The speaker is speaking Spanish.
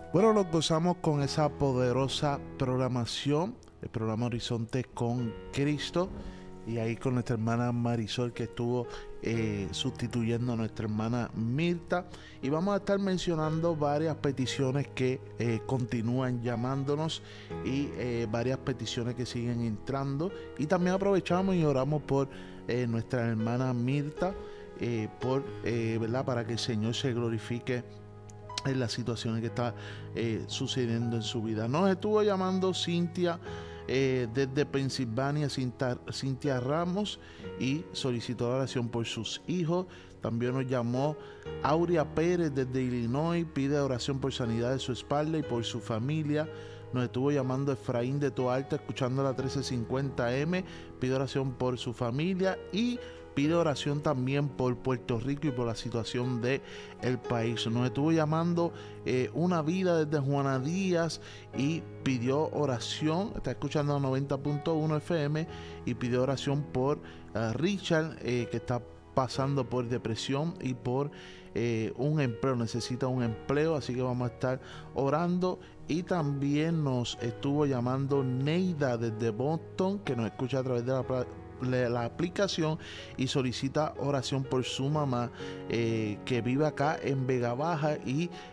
Bueno, nos gozamos con esa poderosa programación, el programa Horizonte con Cristo, y ahí con nuestra hermana Marisol que estuvo sustituyendo a nuestra hermana Mirta. Y vamos a estar mencionando varias peticiones que continúan llamándonos y varias peticiones que siguen entrando. Y también aprovechamos y oramos por nuestra hermana Mirta, ¿verdad? Para que el Señor se glorifique en las situaciones que está sucediendo en su vida. Nos estuvo llamando Cintia desde Pensilvania, Cintia Ramos, y solicitó oración por sus hijos. También nos llamó Aurea Pérez desde Illinois, pide oración por sanidad de su espalda y por su familia. Nos estuvo llamando Efraín de Toalta, escuchando la 1350M, pide oración por su familia y pide oración también por Puerto Rico y por la situación del país. Nos estuvo llamando Una Vida desde Juana Díaz y pidió oración, está escuchando a 90.1 FM y pidió oración por Richard, que está pasando por depresión y por un empleo, necesita un empleo, así que vamos a estar orando. Y también nos estuvo llamando Neida desde Boston, que nos escucha a través de la aplicación y solicita oración por su mamá que vive acá en Vega Baja y